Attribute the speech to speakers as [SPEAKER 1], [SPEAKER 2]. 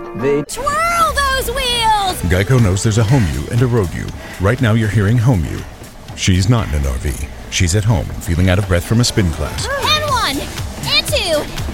[SPEAKER 1] They
[SPEAKER 2] Twirl those wheels!
[SPEAKER 3] Geico knows there's a home you and a road you. Right now you're hearing home you. She's not in an RV. She's at home, feeling out of breath from a spin class.
[SPEAKER 2] And 1, and 2,